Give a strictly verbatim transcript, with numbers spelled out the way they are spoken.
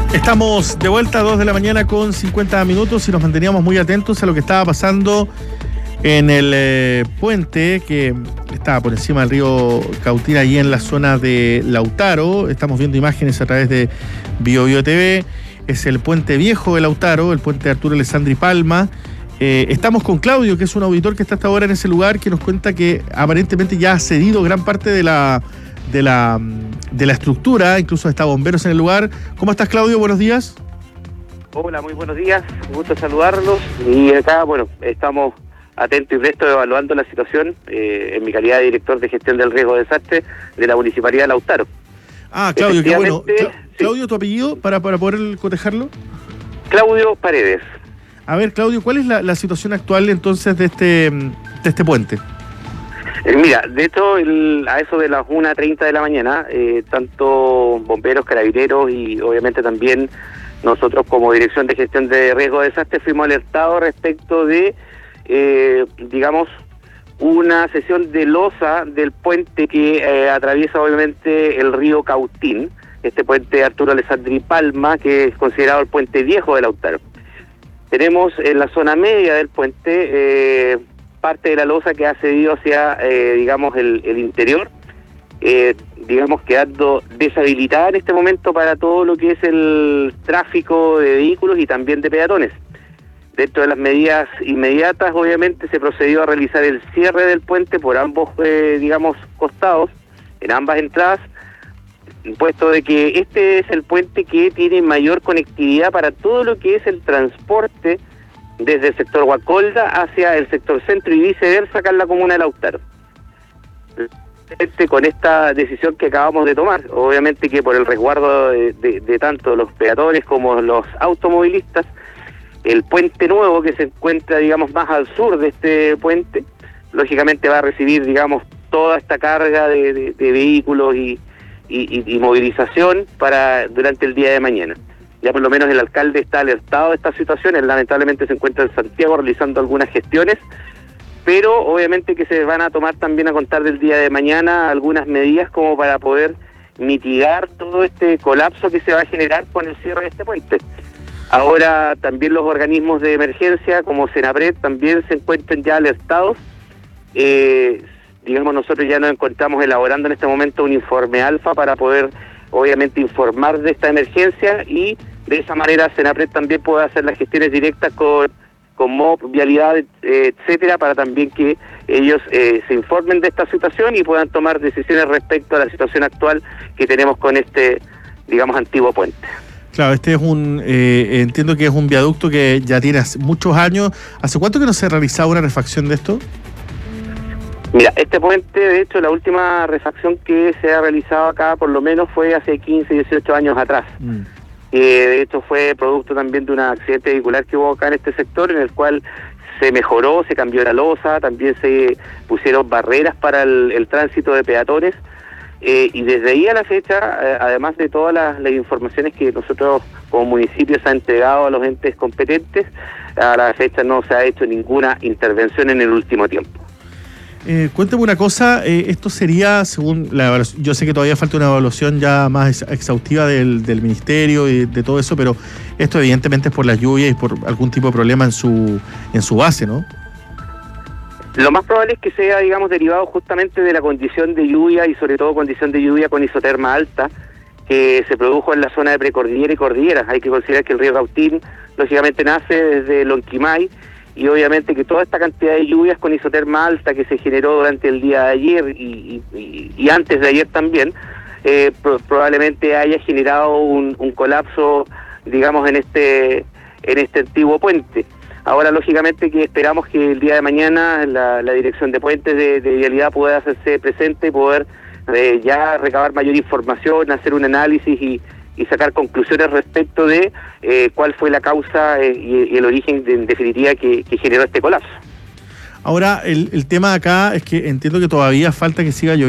Estamos de vuelta a dos de la mañana con cincuenta minutos y nos manteníamos muy atentos a lo que estaba pasando en el eh, puente que estaba por encima del río Cautín, allí en la zona de Lautaro. Estamos viendo imágenes a través de Bio Bio T V. Es el puente viejo de Lautaro, el puente de Arturo Alessandri Palma. Eh, estamos con Claudio, que es un auditor que está hasta ahora en ese lugar, que nos cuenta que aparentemente ya ha cedido gran parte de la de la de la estructura, incluso está bomberos en el lugar. ¿Cómo estás, Claudio? Buenos días. Hola, muy buenos días, un gusto saludarlos. Y acá, bueno, estamos atentos y prestos evaluando la situación eh, en mi calidad de director de gestión del riesgo de desastre de la Municipalidad de Lautaro. Ah, Claudio, qué bueno. Cla- sí. Claudio, ¿tu apellido para, para poder cotejarlo? Claudio Paredes. A ver, Claudio, ¿cuál es la, la situación actual entonces de este de este puente? Eh, mira, de hecho, el, a eso de las una treinta de la mañana, eh, tanto bomberos, carabineros y obviamente también nosotros como Dirección de Gestión de Riesgo de Desastre fuimos alertados respecto de, eh, digamos, una sesión de losa del puente que eh, atraviesa obviamente el río Cautín, este puente Arturo Alessandri Palma, que es considerado el puente viejo de Lautaro. Tenemos en la zona media del puente eh, parte de la losa que ha cedido hacia, eh, digamos, el, el interior, eh, digamos, quedando deshabilitada en este momento para todo lo que es el tráfico de vehículos y también de peatones. Dentro de las medidas inmediatas, obviamente, se procedió a realizar el cierre del puente por ambos, eh, digamos, costados, en ambas entradas, puesto de que este es el puente que tiene mayor conectividad para todo lo que es el transporte desde el sector Guacolda hacia el sector centro y viceversa acá en la comuna de Lautaro. Con esta decisión que acabamos de tomar, obviamente que por el resguardo de, de, de tanto los peatones como los automovilistas, el puente nuevo que se encuentra, digamos, más al sur de este puente, lógicamente va a recibir, digamos, toda esta carga de, de, de vehículos y, y, y, y movilización para durante el día de mañana. Ya por lo menos el alcalde está alertado de esta situación, él lamentablemente se encuentra en Santiago realizando algunas gestiones, pero obviamente que se van a tomar también a contar del día de mañana algunas medidas como para poder mitigar todo este colapso que se va a generar con el cierre de este puente. Ahora también los organismos de emergencia como Senapred también se encuentran ya alertados. Eh, digamos, nosotros ya nos encontramos elaborando en este momento un informe alfa para poder obviamente informar de esta emergencia y de esa manera Senapred también puede hacer las gestiones directas con, con M O P, Vialidad, eh, etcétera, para también que ellos eh, se informen de esta situación y puedan tomar decisiones respecto a la situación actual que tenemos con este, digamos, antiguo puente. Claro, este es un, eh, entiendo que es un viaducto que ya tiene muchos años. ¿Hace cuánto que no se realizaba una refacción de esto? Mira, este puente, de hecho, la última refacción que se ha realizado acá, por lo menos, fue hace quince, dieciocho años atrás. Mm. Eh, de hecho, fue producto también de un accidente vehicular que hubo acá en este sector, en el cual se mejoró, se cambió la losa, también se pusieron barreras para el, el tránsito de peatones. Eh, y desde ahí a la fecha, eh, además de todas las, las informaciones que nosotros como municipios ha entregado a los entes competentes, a la fecha no se ha hecho ninguna intervención en el último tiempo. Eh, cuéntame una cosa, eh, esto sería, según la evaluación, yo sé que todavía falta una evaluación ya más exhaustiva del, del ministerio y de todo eso, pero esto evidentemente es por las lluvias y por algún tipo de problema en su en su base, ¿no? Lo más probable es que sea, digamos, derivado justamente de la condición de lluvia y sobre todo condición de lluvia con isoterma alta que se produjo en la zona de precordillera y cordillera. Hay que considerar que el río Cautín lógicamente nace desde Lonquimay y obviamente que toda esta cantidad de lluvias con isoterma alta que se generó durante el día de ayer y, y, y antes de ayer también, eh, pro, probablemente haya generado un, un colapso, digamos, en este en este antiguo puente. Ahora, lógicamente, que esperamos que el día de mañana la, la Dirección de Puentes de, de Vialidad pueda hacerse presente y poder eh, ya recabar mayor información, hacer un análisis y, y sacar conclusiones respecto de eh, cuál fue la causa eh, y, y el origen, de, en definitiva, que, que generó este colapso. Ahora, el, el tema acá es que entiendo que todavía falta que siga lloviendo.